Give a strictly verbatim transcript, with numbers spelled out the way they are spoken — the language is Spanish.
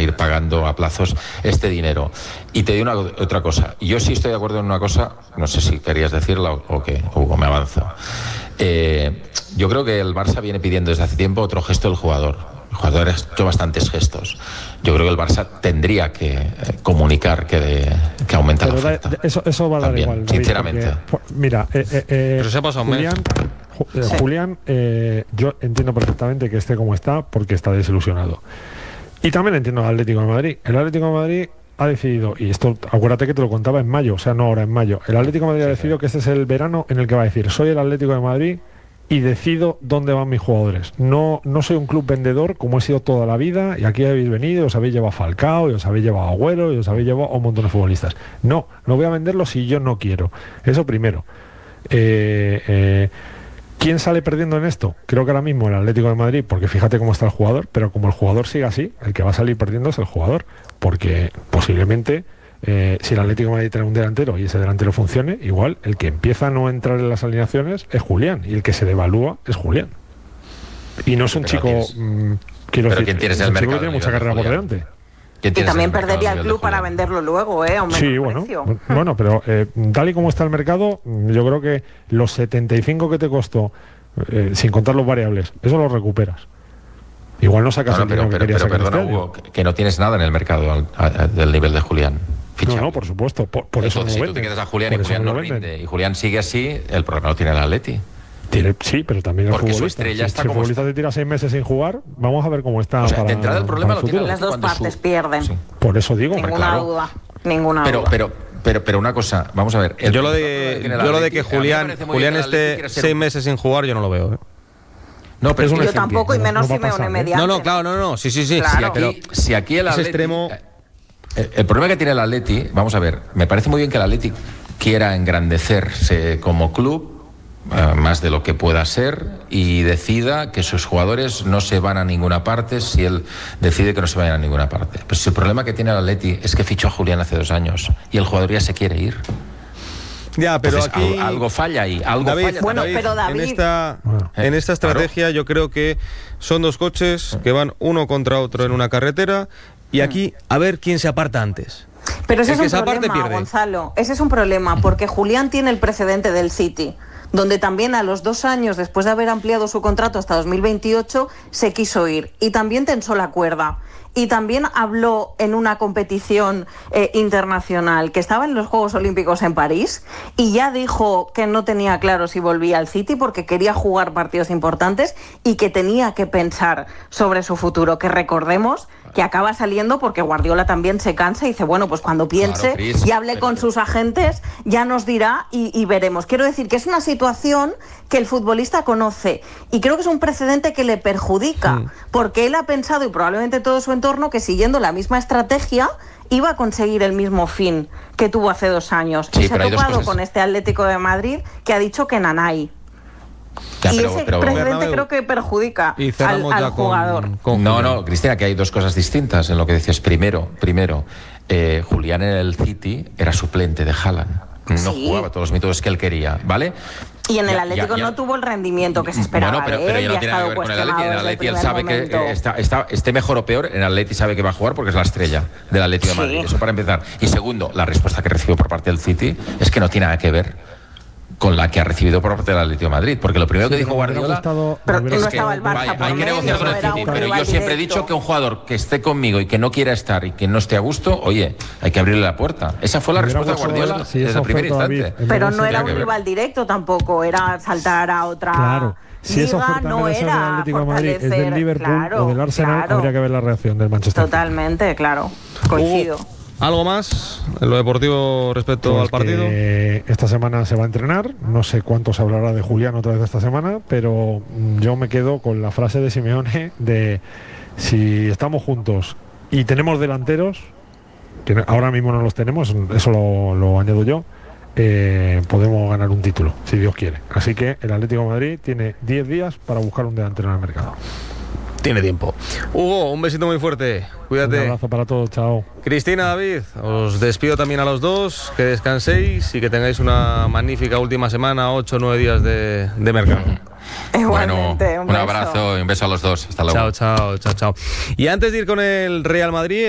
ir pagando a plazos este dinero. Y te digo una, otra cosa, yo sí estoy de acuerdo en una cosa, no sé si querías decirla o, o qué, o me avanzo. Eh, yo creo que el Barça viene pidiendo desde hace tiempo otro gesto del jugador. El jugador ha hecho bastantes gestos. Yo creo que el Barça tendría que eh, comunicar que, de, que aumenta Pero la oferta. Da, eso, eso va a dar También, igual, David, sinceramente. Porque, mira, eh, eh, eh, Pero se ha pasado un mes. Julián, Ju- eh, Julián eh, yo entiendo perfectamente que esté como está porque está desilusionado. Y también entiendo al Atlético de Madrid. El Atlético de Madrid ha decidido, y esto acuérdate que te lo contaba en mayo, o sea, no ahora, en mayo. El Atlético de Madrid ha decidido que este es el verano en el que va a decir: soy el Atlético de Madrid y decido dónde van mis jugadores. No, no soy un club vendedor como he sido toda la vida, y aquí habéis venido, os habéis llevado a Falcao, y os habéis llevado a Agüero, y os habéis llevado a un montón de futbolistas. No, no voy a venderlo si yo no quiero. Eso primero. Eh, eh, ¿Quién sale perdiendo en esto? Creo que ahora mismo el Atlético de Madrid, porque fíjate cómo está el jugador, pero como el jugador sigue así, el que va a salir perdiendo es el jugador, porque posiblemente... Eh, si el Atlético de Madrid tiene un delantero y ese delantero funcione, igual el que empieza a no entrar en las alineaciones es Julián, y el que se devalúa es Julián. Y no es un Pero chico, tienes, mmm, quiero pero decir, ¿quién tienes es en un el chico que mercado tiene mucha de carrera por Julián? delante. ¿Quién Y tienes también en mercado perdería a el nivel de club para Julián? venderlo luego, ¿eh? A un menor Sí, bueno, precio. bueno, pero eh, tal y como está el mercado, yo creo que los setenta y cinco que te costó, eh, sin contar los variables, eso lo recuperas. Igual no sacas No, no, el pero, dinero que pero, querías pero sacar perdona, este año. Hugo, que, que no tienes nada en el mercado al- a- a- del nivel de Julián. No, Fichable. no, por supuesto, por, por eso Entonces, no lo si tú te venden. quedas a Julián y Por eso Julián no no lo venden. rinde y Julián sigue así, el problema lo tiene el Atleti. Tiene- sí, pero también el Porque su futbolista. estrella Si, está si el como futbolista está. te tira seis meses sin jugar, vamos a ver cómo está O sea, para, de entrada el problema para lo tiene futuro. Las dos Cuando partes su- pierden. Sí. Por eso digo. Ninguna claro. duda. Ninguna Pero, duda. pero, pero, pero una cosa, vamos a ver. el Yo lo problema de, que tiene el yo lo de Atleti, que a mí me Julián, parece muy Julián bien que el Atleti esté quiera ser seis un- meses sin jugar, yo no lo veo. ¿eh? No, pero Es un Yo ejemplo, tampoco, y no- menos no va a Simeone pasar, ¿eh? mediante. No, no, claro, no, no, sí, sí, sí. Claro. Si aquí, si aquí el ese Atleti, extremo- el, el problema que tiene el Atleti, vamos a ver, me parece muy bien que el Atleti quiera engrandecerse como club, eh, más de lo que pueda ser, y decida que sus jugadores no se van a ninguna parte si él decide que no se vayan a ninguna parte. Pero si el problema que tiene el Atleti es que fichó a Julián hace dos años y el jugador ya se quiere ir. Ya, pero Entonces, aquí... al- algo falla ahí, algo David, falla. Bueno, también. pero David- en esta, Bueno, en esta claro. estrategia yo creo que son dos coches que van uno contra otro en una carretera y aquí a ver quién se aparta antes. Pero ese El es que un se aparte problema, pierde. Gonzalo. Ese es un problema, porque Julián tiene el precedente del City, donde también a los dos años, después de haber ampliado su contrato hasta dos mil veintiocho, se quiso ir. Y también tensó la cuerda. Y también habló en una competición eh, internacional que estaba en los Juegos Olímpicos en París y ya dijo que no tenía claro si volvía al City porque quería jugar partidos importantes y que tenía que pensar sobre su futuro, que recordemos que acaba saliendo porque Guardiola también se cansa y dice, bueno, pues cuando piense Claro, Cris, y hable pero- con sus agentes ya nos dirá y, y veremos. Quiero decir que es una situación que el futbolista conoce y creo que es un precedente que le perjudica Mm. porque él ha pensado y probablemente todo su entorno que siguiendo la misma estrategia iba a conseguir el mismo fin que tuvo hace dos años. Sí, y se pero ha hay dos topado cosas. con este Atlético de Madrid que ha dicho que nanay. Ya, y pero- ese pero- precedente Bernabéu. creo que perjudica Y al, cerramos al ya jugador. con, con No, Julián. no, Cristina, que hay dos cosas distintas en lo que decías. Primero, primero eh, Julián en el City era suplente de Haaland. No Sí. jugaba todos los minutos que él quería, ¿vale? Y en el Ya- Atlético ya- ya- no tuvo el rendimiento que se esperaba. Bueno, pero, de pero él ya y no ha tiene nada que estado ver con el Atleti. En cuestionado el desde Atleti él primer sabe que momento. eh, está, está- esté mejor o peor, en el Atleti sabe que va a jugar porque es la estrella del Atleti de Sí. Madrid. Eso para empezar. Y segundo, la respuesta que recibió por parte del City es que no tiene nada que ver con la que ha recibido por parte del Atlético de Madrid. Porque lo primero Sí, que dijo pero me hubiera Guardiola... gustado- Pero me hubiera no es que, estaba el Barça vaya, por hay que medio, negociar con no el era City, un pero yo rival siempre he directo. dicho que un jugador que esté conmigo y que no quiera estar y que no esté a gusto, oye, hay que abrirle la puerta. Esa fue la Me hubiera respuesta de gustado Guardiola ver si desde esa el primer oferta, David, instante. en Pero vez de no ser- era Tenía un que ver. rival directo tampoco, era saltar a otra Claro. Si esa liga, oferta en no vez de ser del era Atlético de Madrid es del fortalecer, Liverpool claro, o del Arsenal, claro. habría que ver la reacción del Manchester City. Totalmente, claro, coincido. Hugo, ¿algo más en lo deportivo respecto Pues al partido? que esta semana se va a entrenar, no sé cuánto se hablará de Julián otra vez esta semana, pero mm, yo me quedo con la frase de Simeone de si estamos juntos y tenemos delanteros, que ahora mismo no los tenemos, eso lo, lo añado yo, eh, podemos ganar un título, si Dios quiere. Así que el Atlético de Madrid tiene diez días para buscar un delantero en el mercado. Tiene tiempo. Hugo, un besito muy fuerte. Un Cuídate. abrazo para todos, chao. Cristina, David, os despido también a los dos, que descanséis y que tengáis una magnífica última semana, ocho o nueve días de, de mercado. Igualmente, Bueno, un un beso. abrazo y un beso a los dos. Hasta luego. Chao, chao, chao, chao. Y antes de ir con el Real Madrid...